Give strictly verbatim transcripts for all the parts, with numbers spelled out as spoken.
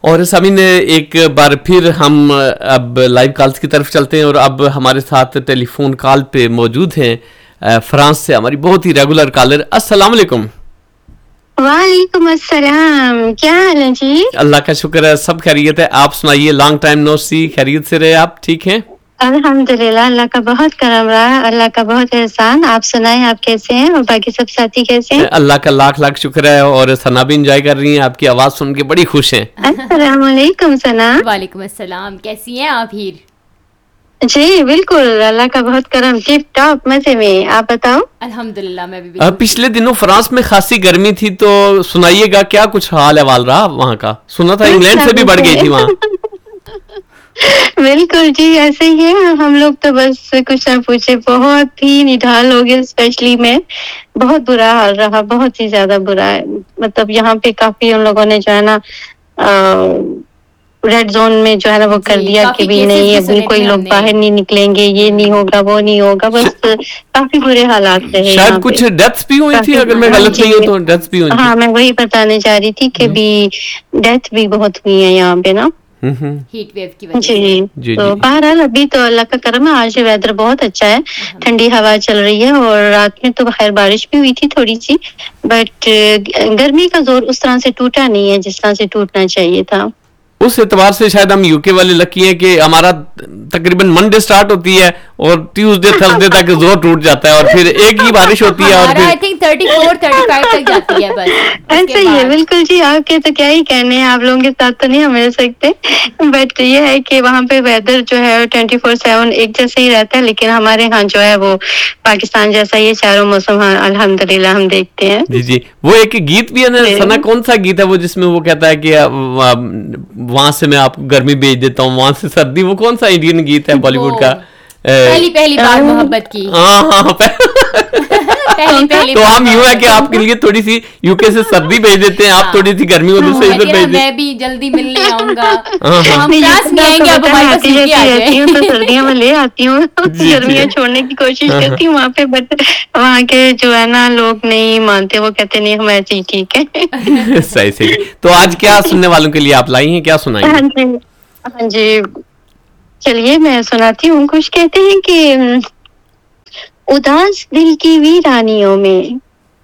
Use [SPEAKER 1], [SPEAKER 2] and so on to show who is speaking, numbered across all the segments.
[SPEAKER 1] और सामीन एक बार फिर हम अब लाइव कॉल्स की तरफ चलते हैं और अब हमारे साथ टेलीफोन कॉल पे मौजूद हैं फ्रांस से हमारी बहुत ही रेगुलर कॉलर। अस्सलाम वालेकुम।
[SPEAKER 2] वालेकुम अस्सलाम, क्या हाल है जी?
[SPEAKER 1] अल्लाह का शुक्र है, सब खैरियत है। आप सुनाइए, लॉन्ग टाइम नो सी, खैरियत से रहे आप? ठीक हैं
[SPEAKER 2] अल्हम्दुलिल्लाह, अल्लाह का बहुत करम रहा, अल्लाह का बहुत एहसान। आप सुनाएं, आप कैसे हैं और बाकी सब साथी कैसे हैं?
[SPEAKER 1] अल्लाह का लाख लाख शुक्र है। और सना भी एंजॉय कर रही हैं, आपकी आवाज सुन के बड़ी खुश हैं।
[SPEAKER 2] अस्सलाम वालेकुम सना।
[SPEAKER 3] वालेकुम अस्सलाम, कैसी हैं आप हीर?
[SPEAKER 2] जी बिल्कुल, अल्लाह का बहुत करम, टिप टॉप मजे में। आप बताओ?
[SPEAKER 3] अल्हम्दुलिल्लाह मैं भी।
[SPEAKER 1] पिछले दिनों फ्रांस में खासी गर्मी थी, तो सुनाइएगा क्या कुछ हाल अहवाल रहा वहाँ का? सुना था इंग्लैंड से भी बढ़ गई थी वहाँ।
[SPEAKER 2] बिल्कुल जी, ऐसे ही है। हम लोग तो बस कुछ ना पूछे, बहुत ही निढाल हो गए। स्पेशली में बहुत बुरा हाल रहा, बहुत ही ज्यादा बुरा है। मतलब यहाँ पे काफी उन लोगों ने जो है ना रेड जोन में जो है ना वो कर दिया कि भी नहीं, अभी कोई लोग बाहर नहीं निकलेंगे, ये नहीं होगा, वो नहीं होगा। बस काफी बुरे हालात रहे।
[SPEAKER 1] शायद कुछ डेथ्स भी हुई थी, अगर मैं गलत नहीं हूँ तो डेथ्स भी हुई थी।
[SPEAKER 2] हाँ, मैं वही बताने जा रही थी कि भी डेथ भी बहुत हुई है यहाँ पे ना,
[SPEAKER 3] हीट वेव की वजह
[SPEAKER 2] जी,
[SPEAKER 3] से।
[SPEAKER 1] जी,
[SPEAKER 2] तो
[SPEAKER 1] जी।
[SPEAKER 2] बहरहाल अभी तो अल्लाह का करम है, आज वेदर बहुत अच्छा है, ठंडी हवा चल रही है। और रात में तो खैर बारिश भी हुई थी थोड़ी सी, बट गर्मी का जोर उस तरह से टूटा नहीं है जिस तरह से टूटना चाहिए था।
[SPEAKER 1] उस एतबार से शायद हम यूके वाले लकी हैं कि हमारा तकरीबन मंडे स्टार्ट होती है और ट्यूसडे थर्सडे तक जोर टूट जाता है और फिर एक ही बारिश होती है और फिर
[SPEAKER 3] आई थिंक चौंतीस पैंतीस तक जाती है बस।
[SPEAKER 2] ऐसा ही है, बिल्कुल जी। आपके तो क्या ही कहने हैं, आप लोगों के साथ तो नहीं हम मिल सकते, बट ये है कि वहाँ पे वेदर जो है ट्वेंटी फोर सेवन एक जैसे ही रहता है। लेकिन हमारे यहाँ जो है वो पाकिस्तान जैसा ही चारों मौसम, हाँ अल्हम्दुलिल्लाह हम देखते हैं।
[SPEAKER 1] जी जी। वो एक गीत भी है ना सना, कौन सा गीत है वो जिसमें वो कहता है कि वहां से मैं आपको गर्मी भेज देता हूँ, वहां से सर्दी? वो कौन सा इंडियन गीत है बॉलीवुड का?
[SPEAKER 3] पहली पहली बार मोहब्बत की।
[SPEAKER 1] हाँ हाँ
[SPEAKER 3] पहली पहली
[SPEAKER 1] तो हम यूं है कि आपके लिए थोड़ी सी यूके से सर्दी भेज देते हैं, आप थोड़ी सी गर्मी उधर से इधर भेज देते हैं।
[SPEAKER 3] मैं भी जल्दी मिलने आऊंगा।
[SPEAKER 1] हाँ, हाँ।
[SPEAKER 3] हम फ्रांस में आएंगे, अब हमारे पास सीधी आ जाए।
[SPEAKER 2] तो सर्दियां में ले आती हूँ, गर्मियां छोड़ने की कोशिश करती हूँ वहाँ पे, बट वहाँ के जो है ना लोग नहीं मानते, वो कहते नहीं हम ऐसे ही ठीक है।
[SPEAKER 1] सही सही। तो आज क्या सुनने वालों के लिए आप लाई हैं, क्या सुनाएंगे?
[SPEAKER 2] हाँ जी, हाँ जी, चलिए मैं सुनाती हूँ कुछ। कहते हैं कि उदास दिल की वीरानियों में,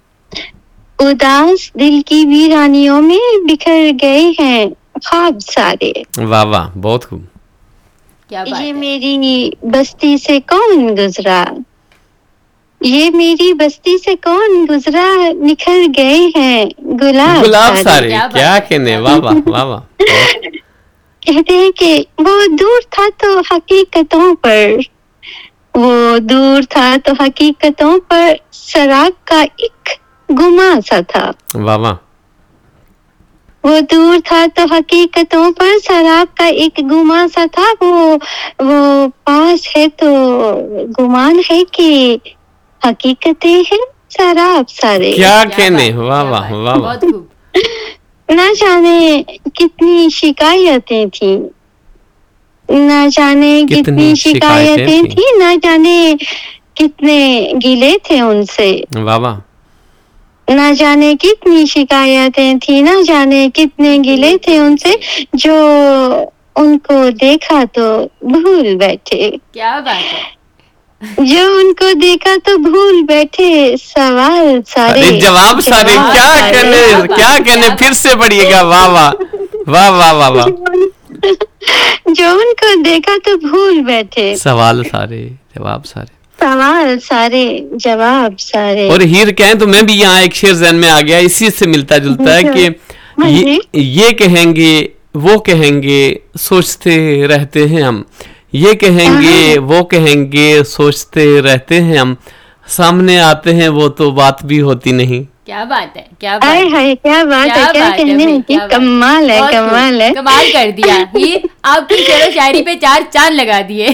[SPEAKER 2] उदास दिल की वीरानियों में बिखर गए हैं ख्वाब सारे।
[SPEAKER 1] वाह वाह, बहुत खूब।
[SPEAKER 3] क्या बात
[SPEAKER 2] ये
[SPEAKER 3] है।
[SPEAKER 2] मेरी बस्ती से कौन गुजरा, ये मेरी बस्ती से कौन गुजरा, निखर गए हैं गुलाब
[SPEAKER 1] गुलाब
[SPEAKER 2] सारे।
[SPEAKER 1] सारे,
[SPEAKER 3] क्या बात
[SPEAKER 1] क्या
[SPEAKER 3] है।
[SPEAKER 1] कहने। वाह वाह वाह वाह।
[SPEAKER 2] कहते हैं कि वो दूर था तो हकीकतों पर, वो दूर था तो हकीकतों पर शराब का एक गुमा सा था।
[SPEAKER 1] वाह वाह।
[SPEAKER 2] वो दूर था तो हकीकतों पर शराब का एक गुमा सा था, वो वो पास है तो गुमान है कि हकीकतें हैं शराब सारे।
[SPEAKER 1] क्या
[SPEAKER 3] क्या
[SPEAKER 1] कहने।
[SPEAKER 3] बात है,
[SPEAKER 1] वाह
[SPEAKER 3] क्या
[SPEAKER 1] वाह
[SPEAKER 3] बात है,
[SPEAKER 1] वाह वाह।
[SPEAKER 3] बहुत खूब।
[SPEAKER 2] ना जाने कितनी शिकायतें थी, ना जाने
[SPEAKER 1] कितनी
[SPEAKER 2] कितनी
[SPEAKER 1] शिकायतें
[SPEAKER 2] शिकायतें
[SPEAKER 1] थी।
[SPEAKER 2] थी, ना जाने कितने गिले थे उनसे,
[SPEAKER 1] वाह वाह।
[SPEAKER 2] ना जाने कितनी शिकायतें थी, ना जाने कितने गिले थे उनसे, जो उनको देखा तो भूल बैठे,
[SPEAKER 3] क्या बात है।
[SPEAKER 2] जो उनको देखा तो भूल बैठे सवाल सारे,
[SPEAKER 1] अरे जवाब सारे,
[SPEAKER 2] जवाब
[SPEAKER 1] क्या
[SPEAKER 2] सारे।
[SPEAKER 1] कहने, क्या कहने, फिर से पढ़िएगा। वाह वाह वाह वाह वाह वाह।
[SPEAKER 2] जो उनको देखा तो भूल बैठे
[SPEAKER 1] सवाल सारे, जवाब सारे,
[SPEAKER 2] सवाल सारे, जवाब सारे।
[SPEAKER 1] और हीर कहें तो मैं भी यहाँ एक शेर ज़हन में आ गया, इसी से मिलता जुलता है कि
[SPEAKER 2] हाँ
[SPEAKER 1] ये,
[SPEAKER 2] जी।
[SPEAKER 1] ये कहेंगे वो कहेंगे सोचते रहते हैं हम, ये कहेंगे वो कहेंगे सोचते रहते हैं हम, सामने आते हैं वो तो बात भी होती नहीं।
[SPEAKER 3] क्या बात है, क्या बात
[SPEAKER 2] हाय
[SPEAKER 3] है।
[SPEAKER 2] हाय, क्या बात है, क्या
[SPEAKER 3] बात है
[SPEAKER 2] कहने
[SPEAKER 3] भाई,
[SPEAKER 2] की
[SPEAKER 3] क्या बात
[SPEAKER 2] कमाल है,
[SPEAKER 3] बहुत खूब,
[SPEAKER 2] कमाल है।
[SPEAKER 3] कमाल कर दिया हीर, आपकी शेरो शायरी पे चार चांद लगा दिए।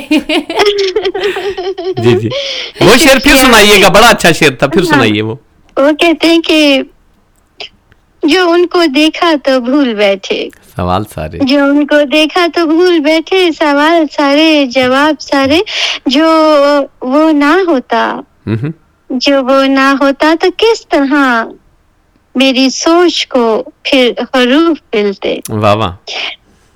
[SPEAKER 1] जी जी। वो शेर फिर सुनाइएगा, बड़ा अच्छा शेर था, फिर
[SPEAKER 2] हाँ।
[SPEAKER 1] सुनाइए वो।
[SPEAKER 2] वो कहते हैं कि जो उनको देखा तो भूल बैठे,
[SPEAKER 1] सवाल सारे,
[SPEAKER 2] जो उनको देखा तो भूल बैठे सवाल सारे, जवाब सारे। जो वो ना होता,
[SPEAKER 1] हम्म,
[SPEAKER 2] जो वो ना होता तो किस तरह मेरी सोच को फिर हरूफ मिलते,
[SPEAKER 1] वाह वाह।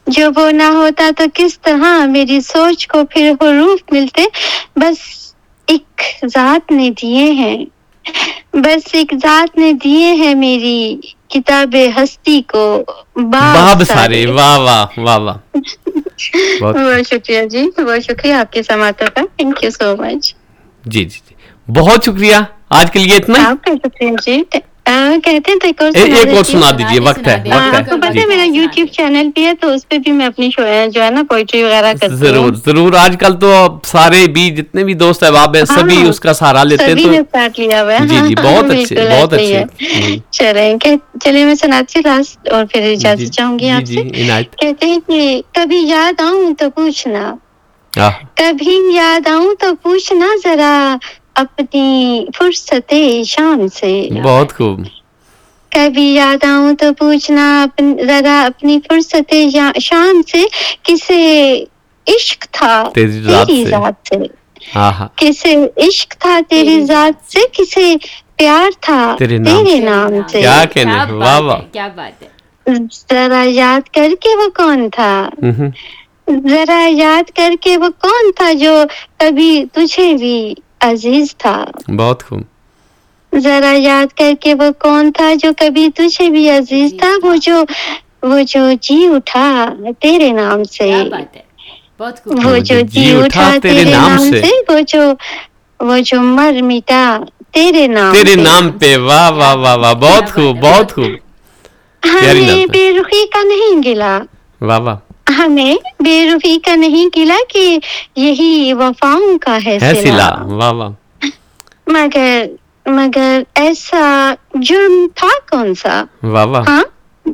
[SPEAKER 2] जो वो ना होता तो किस तरह मेरी सोच को फिर हुरूफ मिलते, बस एक जात ने दिए हैं, बस एक जात ने दिए हैं मेरी किताबे हस्ती को बाब
[SPEAKER 1] बाब
[SPEAKER 2] सारे।
[SPEAKER 1] सारे, वाह वाह वाह वाह। बहुत
[SPEAKER 2] बहुत शुक्रिया जी, बहुत शुक्रिया आपके समातों का, थैंक यू सो मच।
[SPEAKER 1] जी जी जी, बहुत शुक्रिया। आज के लिए इतना ही।
[SPEAKER 2] आपका शुक्रिया जी। अ, कहते हैं तो एक और
[SPEAKER 1] ए,
[SPEAKER 2] सुना
[SPEAKER 1] एक और
[SPEAKER 2] देती
[SPEAKER 1] सुना
[SPEAKER 2] हूँ।
[SPEAKER 1] दीजिए, वक्त है
[SPEAKER 3] सुना
[SPEAKER 2] हाँ,
[SPEAKER 1] वक्त
[SPEAKER 2] आपको
[SPEAKER 1] है
[SPEAKER 2] पता
[SPEAKER 1] जी।
[SPEAKER 2] है मेरा यूट्यूब चैनल भी है, तो उस पे भी मैं अपनी शो है जो है ना पोइट्री वगैरह करती हूँ।
[SPEAKER 1] जरूर जरूर, आजकल तो अब सारे भी जितने भी दोस्त अहबाब है सभी
[SPEAKER 2] हाँ,
[SPEAKER 1] उसका सहारा लेते हैं
[SPEAKER 2] सभी ने
[SPEAKER 1] तो
[SPEAKER 2] स्टार्ट लिया हुआ है।
[SPEAKER 1] जी
[SPEAKER 2] हाँ,
[SPEAKER 1] जी,
[SPEAKER 2] हाँ,
[SPEAKER 1] बहुत अच्छे
[SPEAKER 2] बिल्कुल
[SPEAKER 1] बहुत
[SPEAKER 2] ऐसे ही
[SPEAKER 1] अच्छे।
[SPEAKER 2] है।
[SPEAKER 1] हम्म,
[SPEAKER 2] चलें के चलिए मैं सुनाती हूँ लास्ट और फिर
[SPEAKER 1] जी
[SPEAKER 2] इजाजत चाहूंगी
[SPEAKER 1] जी
[SPEAKER 2] आपसे।
[SPEAKER 1] जी, इनायत।
[SPEAKER 2] कहते हैं कि कभी याद आऊं तो पूछना,
[SPEAKER 1] आह,
[SPEAKER 2] कभी याद आऊं तो पूछना जरा अपनी फुर्सते शाम से,
[SPEAKER 1] बहुत खूब।
[SPEAKER 2] कभी याद आऊं तो पूछना अपन जरा अपनी फुर्सते या- शाम से, किसे इश्क था
[SPEAKER 1] तेरी जात
[SPEAKER 2] तेरी
[SPEAKER 1] से।
[SPEAKER 2] जात से,
[SPEAKER 1] हाँ हाँ,
[SPEAKER 2] किसे इश्क था तेरी
[SPEAKER 3] तेरी
[SPEAKER 2] जात से, किसे प्यार था
[SPEAKER 1] तेरे नाम
[SPEAKER 2] तेरे
[SPEAKER 1] से।
[SPEAKER 2] नाम से।
[SPEAKER 1] क्या कहने,
[SPEAKER 3] क्या
[SPEAKER 1] वाह
[SPEAKER 3] बात
[SPEAKER 1] वाह।
[SPEAKER 3] है, क्या बात है।
[SPEAKER 2] जरा याद करके वो कौन था,
[SPEAKER 1] हम्म,
[SPEAKER 2] जरा याद करके वो कौन था जो कभी तुझे भी अजीज था,
[SPEAKER 1] बहुत खूब।
[SPEAKER 2] जरा याद करके वो कौन था जो कभी तुझे भी अजीज था, वो जो वो जो जी उठा तेरे नाम से,
[SPEAKER 3] क्या बात है, बहुत खूब।
[SPEAKER 2] वो जो जी उठा तेरे नाम से, वो जो वो जो मर मिटा तेरे नाम
[SPEAKER 1] तेरे
[SPEAKER 2] पे।
[SPEAKER 1] नाम पे, वाह वाह वाह वाह, बहुत खूब बहुत खूब। प्यारी
[SPEAKER 2] हमें
[SPEAKER 1] नाम पे।
[SPEAKER 2] बेरुखी का नहीं गिला,
[SPEAKER 1] वाह वाह,
[SPEAKER 2] हमें बेरुखी का नहीं गिला कि यही वफाओं का है
[SPEAKER 1] है सिला,
[SPEAKER 2] सिला,
[SPEAKER 1] वाह वाह।
[SPEAKER 2] मगर मगर ऐसा जुर्म था कौन सा,
[SPEAKER 1] वाह वाह,
[SPEAKER 2] हाँ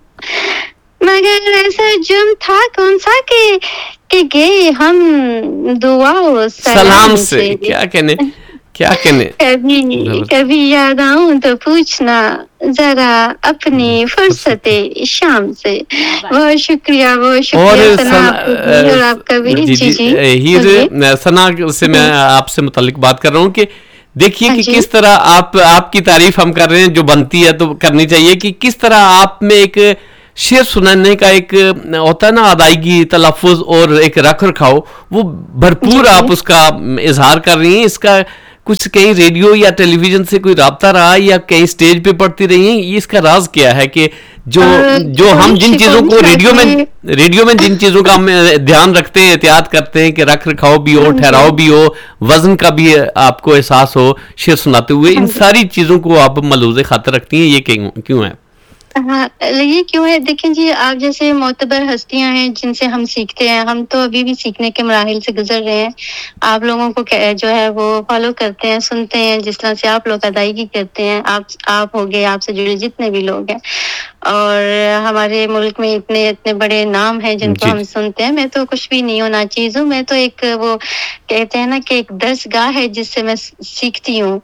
[SPEAKER 2] मगर ऐसा जुर्म था कौन सा कि कि गए हम दुआ और
[SPEAKER 1] सलाम
[SPEAKER 2] सलाम
[SPEAKER 1] से,
[SPEAKER 2] से।
[SPEAKER 1] क्या कहने क्या कहने।
[SPEAKER 2] कभी कभी याद आऊं तो पूछना जरा अपनी फुर्सते शाम से। बहुत शुक्रिया, बहुत
[SPEAKER 1] और
[SPEAKER 2] शुक्रिया सना
[SPEAKER 1] सना,
[SPEAKER 2] आपका भी और आपका भी।
[SPEAKER 1] जी
[SPEAKER 2] जी
[SPEAKER 1] जी,
[SPEAKER 2] जी
[SPEAKER 1] हीर
[SPEAKER 2] बोलिए।
[SPEAKER 1] सना से मैं आपसे मुतालिक बात कर रहा हूँ कि देखिए
[SPEAKER 2] हाँ
[SPEAKER 1] कि
[SPEAKER 2] जी।
[SPEAKER 1] किस तरह आप आपकी तारीफ हम कर रहे हैं, जो बनती है तो करनी चाहिए, कि किस तरह आप में एक शेर सुनाने का एक होता है ना अदायगी, तलफ़ुज़ और एक रख रखाव, वो भरपूर
[SPEAKER 2] जी।
[SPEAKER 1] आप उसका इजहार कर रही हैं। इसका कुछ कहीं रेडियो या टेलीविजन से कोई राब्ता रहा या कहीं स्टेज पे पढ़ती रही हैं, ये इसका राज क्या है कि जो
[SPEAKER 2] अ,
[SPEAKER 1] जो हम जिन
[SPEAKER 2] कोई
[SPEAKER 1] चीजों को
[SPEAKER 2] शिकवा
[SPEAKER 1] रेडियो में
[SPEAKER 2] नहीं।
[SPEAKER 1] रेडियो में जिन चीजों का हम ध्यान रखते हैं, एहतियात करते हैं कि रख रखाव भी हो, ठहराव भी हो, वजन का भी आपको एहसास हो शेर सुनाते हुए, इन सारी चीजों को आप मलूज़े खातर रखती हैं, ये क्यों क्यों है?
[SPEAKER 2] हाँ, ये क्यों है, देखिए जी, आप जैसे मोतबर हस्तियां हैं जिनसे हम सीखते हैं, हम तो अभी भी सीखने के मराहिल से गुजर रहे हैं। आप लोगों को क्या- जो है वो फॉलो करते हैं, सुनते हैं, जिस तरह से आप लोग अदायगी करते हैं, आप आप हो गए, आपसे जुड़े जितने भी लोग हैं, और हमारे मुल्क में इतने इतने बड़े नाम हैं जिनको
[SPEAKER 1] जी।
[SPEAKER 2] हम सुनते हैं। मैं तो कुछ भी नहीं हूँ, ना चीज हूँ, मैं तो एक वो कहते हैं ना कि एक दरसगाह है जिससे मैं सीखती हूँ।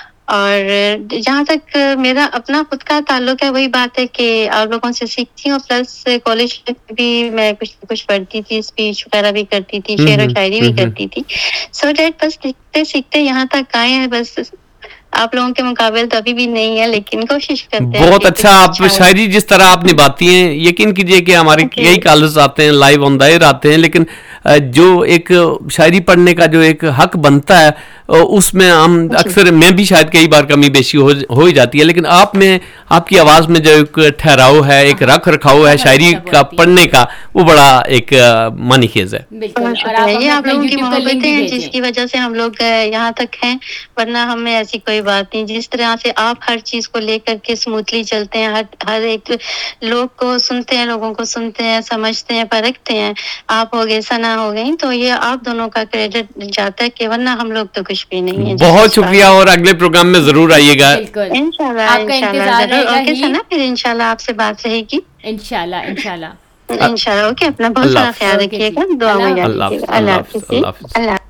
[SPEAKER 2] और जहाँ तक मेरा अपना खुद का ताल्लुक है, वही बात है कि आप लोगों से सीखती हूँ, प्लस कॉलेज में भी मैं कुछ कुछ पढ़ती थी, स्पीच वगैरह भी करती थी, शेर और शायरी भी करती थी। सो डैट बस सीखते सीखते यहाँ तक आए हैं। बस आप लोगों के मुकाबले तो अभी भी नहीं है, लेकिन कोशिश करते हैं।
[SPEAKER 1] बहुत अच्छा, आप शायरी जिस तरह आप निभाती हैं, यकीन कीजिए कि हमारे कई कॉलेज आते हैं, लाइव ऑन द एयर आते हैं, लेकिन जो एक शायरी पढ़ने का जो एक हक बनता है उसमें हम अक्सर, मैं भी शायद कई बार कमी बेशी हो हो ही जाती है, लेकिन आप में, आपकी आवाज़ में जो एक ठहराव है, एक रख रखाव है शायरी का पढ़ने का, वो बड़ा एक मानीखेज है।
[SPEAKER 3] बिल्कुल, और
[SPEAKER 2] आप, ये आप लोगों की मोहब्बतें हैं जिसकी वजह से हम लोग यहाँ तक हैं, वरना हमें ऐसी कोई बात नहीं। जिस तरह से आप हर चीज को लेकर के स्मूथली चलते हैं, हर हर एक लोग को सुनते हैं, लोगों को सुनते हैं, समझते हैं, परखते हैं, आप हो गए, सना हो गई, तो ये आप दोनों का क्रेडिट जाता है, कि वरना हम लोग तो कुछ भी नहीं है।
[SPEAKER 1] बहुत शुक्रिया, और अगले प्रोग्राम में जरूर आइएगा।
[SPEAKER 2] इंशाल्लाह,
[SPEAKER 3] आपका इंतजार रहेगा।
[SPEAKER 2] ओके सना, फिर इंशाल्लाह आपसे बात रहेगी।
[SPEAKER 3] इंशाल्लाह इंशाल्लाह
[SPEAKER 2] इंशाल्लाह। ओके, अपना बहुत सारा ख्याल रखिएगा, दुआ में याद रखिएगा। अल्लाह हाफिज़। अल्लाह